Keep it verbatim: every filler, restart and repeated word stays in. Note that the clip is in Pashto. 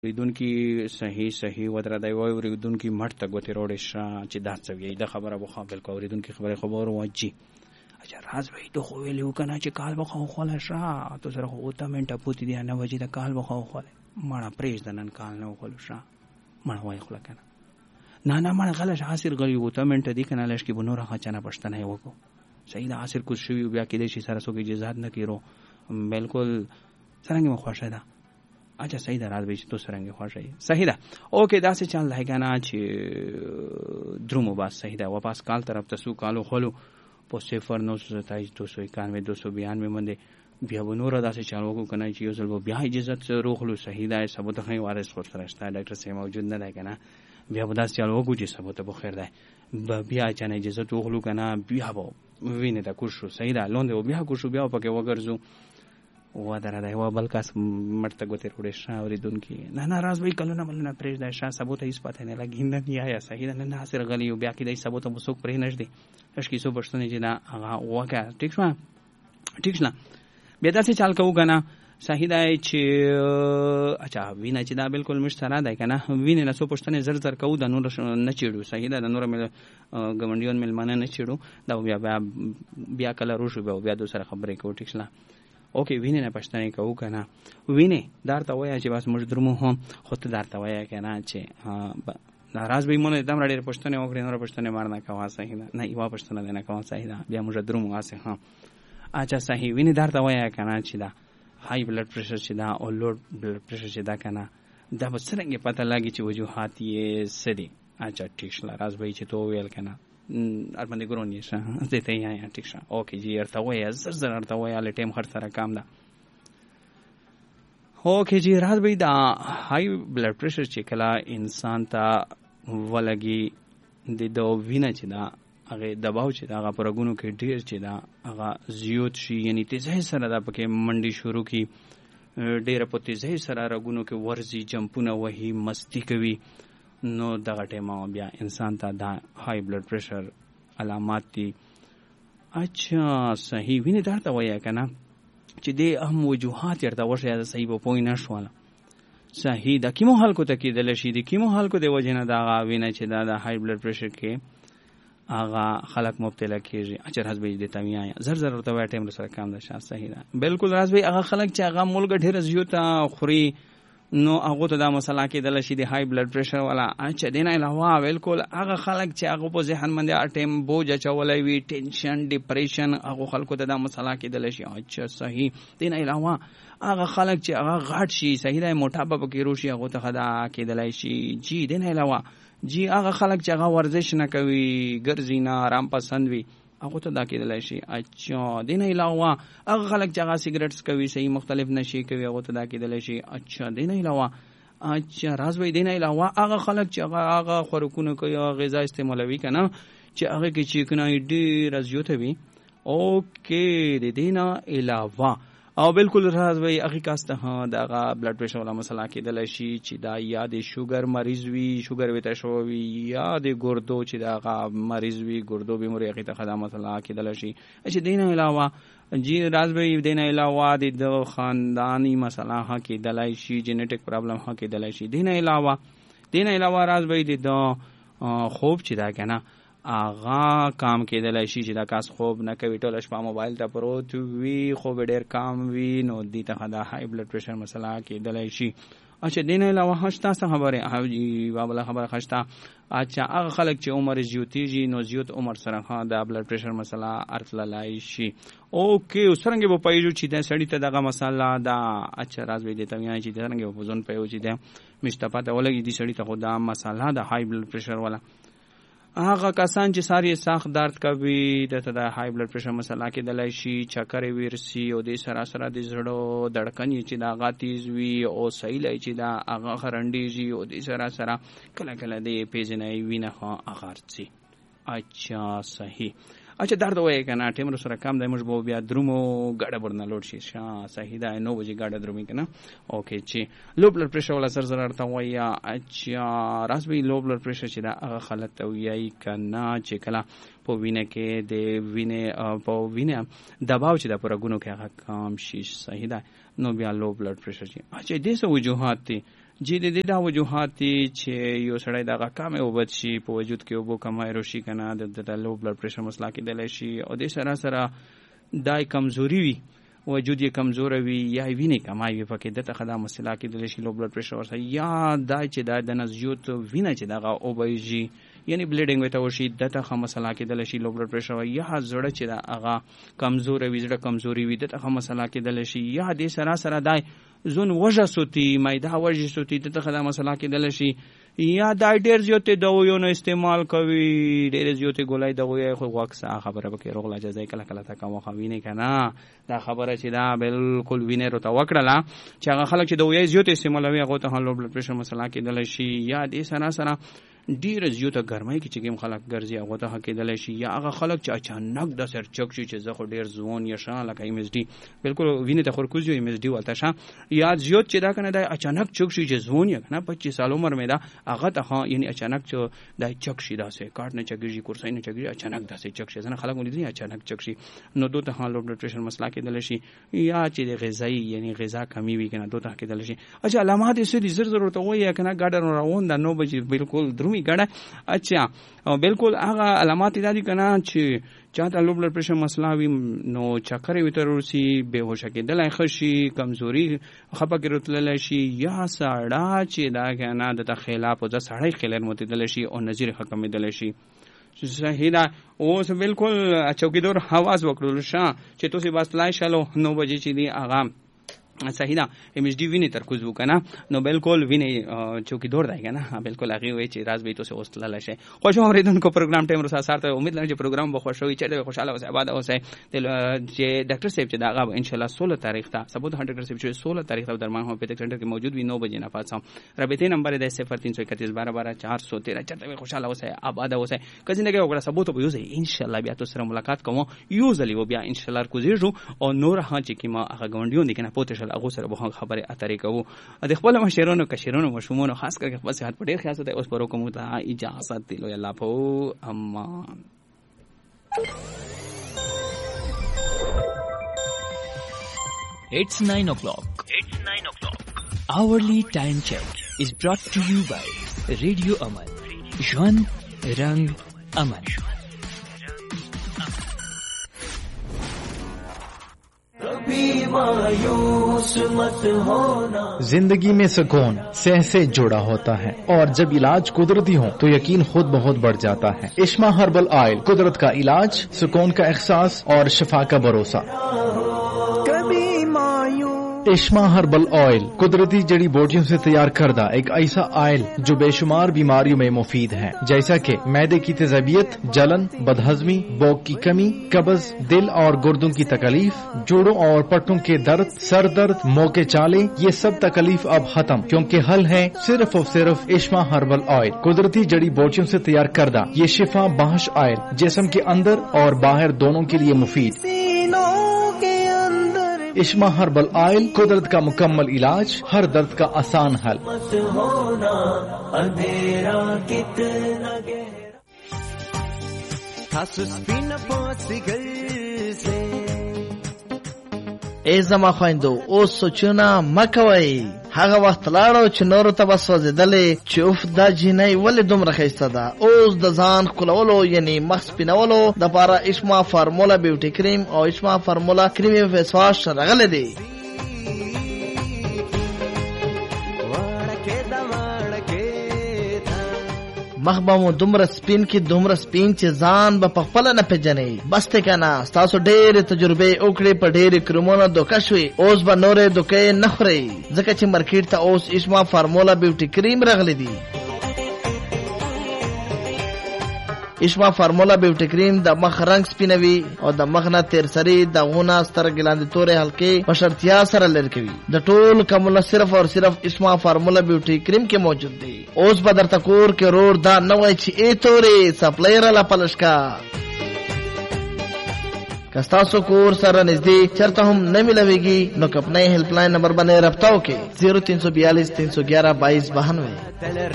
ریدونکي صحیح صحیح ودرېدی وایي ورېدونکي مټ ته ګوتې روړې شه چې دا څه وایي دا خبره به خو بالکل اورېدونکي خبره خبر واجي اچھا راز به تو خو ویلي و که نه چې کال به خو خوله شه تو سره خو اوته منټه پوتې دي نه وجې د کال به خو خوله مړه پرېږده نن کال نه وخولو شه مړه وایي خوله که نه نه نه مړه غله شه عصر غلي اوته منټه دي که نه لږ کې به نوره ښه چا نه پوښتنه یې وکړو صحیح ده عصر کوز شوي بیا کېدای شي سره څوک اجازات نه کړو بالکل څرنګه مې خوښه ده اچھا صحیح ده راز به چې تو څرنګه خوښه یې صحیح ده اوکې داسې چل دی که نه چې درومو بس صحیح ده واپس کال طرف ته څو کالو خولو په صفر نو سو ستایس دو سو اکانوے دو سو بیانوے باندې بیا به نوره داسې چل وکړو که نه چې یو ځل به بیا اجازت روغلو صحیح ده ثبوت ښه وارث خور سره شته ډاکټر صاحب موجود نه دی که نه بیا به داسې چل وکړو چې ثبوت به خیر دی بیا چا نه اجازت وغلو که نه بیا به وینې ته کوز شو صحیح ده لوندې و بیا کوز شو بیا پکې وګرځو ودرېدی و بل کس مټ ته ګوتې روړې شه اورېدونکي نه نه راز به یې کلونه بلونه پرېږدی شه ثبوت هېڅ پته نه لګي نن یا صحیح ده نن حاصل غلی یو بیا کېدای ثبوت به څوک پرې نږدې کشکې څو پوښتنې چې دا هغه وکړه ټیک شوه ټیک شله بیا داسې چال کوو که نه صحیح دی چې اچھا وینه چې دا بالکل مش سره دی که نه وینې نه څو پوښتنې زر زر کوو د نور نه چیړو صحیح ده د نوره ګاونډیان میلمانه نه چیړو دا بیا بیا بیا کله روشو بیا بیا دو سره خبرې کوو ټیک شله اوکې وینې نه پوښتنې کوو که نه وینې درته وایه چې بس موږ درومو هم خو ته درته وایه که نه چې راز به یې مونه دم را ډېرې پوښتنې وکړې نوره پوښتنې مار نه کوه صحیح ده نه یوه پوښتنه دې نه کوه صحیح ده بیا موږ درومو هسې ها اچھا صحیح وینې درته وایه که نه چې دا های بلډ پریشر چې دا او لوډ بلډ پریشر چې دا که نه دا به څرنګه پته لګي چې وجوهات یې څه دي اچھا ټیک شله راز به یې چې تو وویل که نه ارباندې ګرون یې شه دې ته یې یا ټیک شه اوکې جي ورته وایه زر زر ورته وایه هلې ټایم خرڅ سره کام ده اوکې جي راز به یې دا های بلډ پریشر چې کله انسان ته ولګي د ده وینه چې دا هغې دباو چې دا هغه په رګونو کې ډېر چې دا هغه زیات شي یعنې تیزۍ سره دا پکې منډې شروع کړي ډېره په تیزۍ سره رګونو کې ورځي جمپونه وهي مستی کوي نو دغه ټایمه بیا انسان ته دا های بلډ پریشر علامات دي اچھا صحیح وینې درته وایه که نه چې دې اهم وجوهات یې ورته وښیه د صحیح به پوه نه شوله صحیح د کومو خلکو ته کېدلی شي د کومو خلکو د وجې نه دغه وینه چې دا د های بلډ پریشر کې هغه خلک مبتلا کېږي اچھا راز به یې دې ته وایه زر زر ورته وایه ټایم سره کم ده شه صحیح ده بالکل راز به هغه خلک چې هغه مالګه ډېره زیاته خوري نو هغو ته دا مسله کېدلی شي د های بلډ پریشر والا اچھا دې نه علاوه بالکل هغه خلک چې هغو په ذهن باندې هر ټایم بوج اچولی وي ټینشن ډپریشن هغو خلکو ته دا مسله کېدلی شي اچھا صحیح دې نه علاوه هغه خلک چې هغه غټ شي صحیح دی موټاپه پکې روشي هغو ته دا کېدلی شي جي دې نه علاوه جی هغه خلک چې هغه ورزش نه کوي ګرځي نه آرام پسند وي هغو ته دا کېدلی شي اچھا دې نه علاوه هغه خلک چې هغه سګرټس کوي صحیح مختلف نشي کوي هغو ته دا کېدلی شي اچھا دې نه علاوه اچھا راز وایي دې نه علاوه هغه خلک چې هغه هغه خوراکونه کوي هغه غذا استعمالوي که نه چې هغې کې چکنایي ډېره زیاته وي اوکې د دې نه علاوه او بالکل راز وایي هغې کس ته دغه بلډ پریشر والا مسله کېدلی شي چې دا یا د شوګر مریض وي شوګر ورته شوی وي یا د ګردو چې د هغه مریض وي ګردو بیماري هغې ته دا مسله کېدلی شي چې دې نه علاوه جی راز وایي دې نه علاوه د ده خانداني مسله ها کېدلی شي جینیټک پرابلم ها کېدلی شي دې نه علاوه دې نه علاوه راز وایي د ده خوب چې دا که نه هغه کام کېدلی شي چې دا کس خوب نه کوي ټوله شپه موبایل ته پروت وي خوب ډېر کم وي نو دې ته دا های بلډ پریشر مسله کېدلی شي اچھا دې نه علاوه ښه شته څه خبرې یوه بله خبره ښه شته اچھا هغه خلک چې عمر زیاتېږي نو زیات عمر سره ښه دا بلډ پریشر مسله ارتللی شي اوکې اوس څرنګه به پوهېږو چې دا سړي ته دغه مسله دا اچھا راز به یې دې ته وایي چې څرنګه به په ځون پوهېږو چې دا مشته پته ولګي دې سړي ته خو دا مسله د های بلډ پریشر والا هغه کسان چې سار یې سخت درد کوي دته د های بلډ پریشر مسله کېدلی شي چکر یې ویرسي او دې سره سره د زړه دړکن یې چې د هغه تیز وي او سیلی چې د هغه خرنډېږي او دې سره سره کله کله د پیژنی وینه ښه هغه ځي اچھا صحیح اچھا درد وایي که نه ټایم سره کم دی موږ به بیا درومو ګاډه برنه لوډ شي ښه صحیح ده نو بجې ګاډه درومي که نه اوکې چې لو بلډ پریشر والا زر زر ورته وایه اچھا راز به لو بلډ پریشر چې دا هغه خلک ته وایي که نه چې کله په وینه کې د وینې په وینه دباو چې دا په رګونو کې هغه کم شي صحیح ده نو بیا لو بلډ پریشر شي اچھا دې څه وجوهات دي جې د دې دا وجوهات چې یو سړی دغه کم اوبه شي په وجود کې اوبو کمای راشي که نه د لو بلډ پریشر مسله کېدلی شي او دې سره سره دای کمزوري وي وجود یې کمزوره وي یا وینې کمای وي پکې دته خدا مسله کېدلی شي لو بلډ پریشر ورسره یا دا چې دا د نزیوت وینه چې دغه اوبهیږي یعنی بلیډینګ ورته وشي دته ښه مسله کېدلی شي لو بلډ پریشر یا زړه چې د هغه کمزوره وي زړه کمزوري وي دته ښه مسله کېدلی شي یا دې سره سره دای زون وجه سوتی میده وجه سوتی دته خدا مسله کېدلی شي یا دا ډېر زیاتې دوايونه استعمال کوي ډېر زیاتې ګولۍ دوايي خو واکسه خبره به کې روغ لاجزای کله کله تا کوم خو وینې کنه دا خبره چې دا بالکل وینې روته وکړه چې هغه خلک چې دوايي زیاتې استعمالوي هغه ته لو بلډ پریشر مسله کېدلی شي یا دې سره سره ډیره زیاته ګرمۍ کې چې کوم خلک ګرځي هغه ته کېدلی شي یا هغه خلک چې اچانک د سر چک شي چې زه خو ډیر ځوان یا شان لکه ایم ایس ډي بالکل وینې ته خورکوز یو ایم ایس ډي ولته شه یا زیات چې دا کنه د اچانک چک شي چې ځوان یا کنه پچیس سال عمر مې دا هغه ته یعنی اچانک چې د چک شي داسې کارت نه چګیږي کورسای نه چګیږي اچانک داسې چک شي ځنه خلک ولې اچانک چک شي نو دوی ته لو بلډ پریشر مسله کېدلی شي یا چې د غذایی یعنی غذا کمی وي کنه دوی ته کېدلی شي اچھا علامات یې سړي زر زر ورته وایي کنه ګاډر روان دا نو بجې بالکل درومي ګاډه اچھا بالکل هغه علامات دي کنه چې چاته لو بلډ پریشر مسله وي نو چکر وي تر ورسي بهوشه کېدلی خشي کمزوري خپه کېدلی شي یا ساړه چې دا کنه د خلاف او د سړی خلل متدل شي او نظیر حکمېدلی شي صحیح ده اوس بالکل چوکیدار حواس وکړل شه چې تاسو بس لای شلو نو بجې چې دی هغه صحیح ده ایم ایس ډي ویني ترکوز وکنه نو بالکل ویني چوکیدار دی کنه بالکل هغه وی چې راز به تاسو اوسله لشه خوش اوریدونکو پروګرام ټیم رسا سره امید لرم چې پروګرام به خوشوي چې خوشاله اوسه آباد اوسه چې ډاکټر صاحب چې دا غو ان شاء الله सोलह तारीख تا ثبوت ډاکټر صاحب چې सोलह तारीख ته درمان هومیوپیتھک سنټر کې موجود وي نو بجې نه پاتم رابطه نمبر دی صفر तीन सौ इकतीस बारह बारह चार सौ तेरह چرته خوشاله اوسه آباد اوسه کله نه وګړه ثبوت به یوزي ان شاء الله بیا تاسو سره ملاقات کوم یوزلی و بیا ان شاء الله کوزیږو او نور ها چې کیما هغه غونډیون دي کنه پوتشل هغه سره به خبره اترې کوو د خپل مشرانو کشرانو مشمونو خاص کر خپل صحت په ډیر خیال ساتي اوس پرو کوم ته اجازه دی لو الله په امان. It's nine o'clock. It's nine o'clock. Hourly time check is brought to you by Radio Aman. Jwan Rang Aman. जिंदगी में सुकून सेह से जुड़ा होता है और जब इलाज कुदरती हो तो यकीन खुद बहुत बढ़ जाता है. इश्मा हर्बल ऑयल, कुदरत का इलाज, सुकून का एहसास और शिफा का भरोसा. इश्मा हर्बल ऑयल कुदरती जड़ी बूटियों से तैयार करदा एक ऐसा ऑयल जो बेशुमार बीमारियों में मुफीद है, जैसा कि मैदे की तेजाबियत, जलन, बदहजमी, भूख की कमी, कब्ज, दिल और गुर्दों की तकलीफ, जोड़ों और पट्टों के दर्द, सर दर्द, मुंह के चाले, ये सब तकलीफ अब खत्म, क्योंकि हल है सिर्फ और सिर्फ इश्मा हर्बल ऑयल. कुदरती जड़ी बूटियों से तैयार करदा ये शिफा बख्श ऑयल जिस्म के अंदर और बाहर दोनों के लिए मुफीद. इश्मा हर्बल ऑयल कुदरत का मुकम्मल इलाज, हर दर्द का आसान हल. ای زما خویندو اوس سوچونه مکوئ. هغه وخت لاړو چې نورو ته به سوځېدلې چې اوف دا جینۍ ولې دومره ښایسته ده. اوس د ځان ښکلولو یعنې مخ سپینولو دپاره اشما فارموله بیوټي کریم او اشما فارموله کریمي فیس واش راغلی دی. مخ به مو دومره سپین کې دومره سپین چې ځان به په خپله نه پېژنئ. بس دی که نه ستاسو ډېرې تجربې وکړې په ډېرې کریمونو دوکه شوې. اوس به نورې دوکې نه خورئ ځکه چې مارکیټ ته اوس اشما فارموله بیوټي کریم راغلی دی. اشما فارموله بیوټي کریم د مخ رنگ سپینوي او د مخ نه تیر سری داغونه سترګې لاندې تورې حلقې په شرطیا سره لرې کوي. د ټول کمونه صرف او صرف اشما فارموله بیوټي کریم کې موجود دی. اوس به درته کور کې رور دا نه وای چې ای تورې سپلای راله پلشکا. که ستاسو کور سره نږدې چرته هم نه ملويږي نو کپنۍ هیلپ لاین نمبر باندې رابطه وکړئ. زیرو تین سو بیالیس تین سو گیارہ بائیس بہانوے.